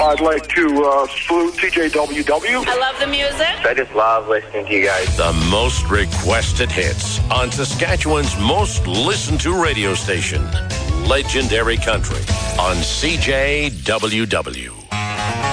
I'd like to salute CJWW. I love the music. I just love listening to you guys. The most requested hits on Saskatchewan's most listened to radio station, Legendary Country on CJWW.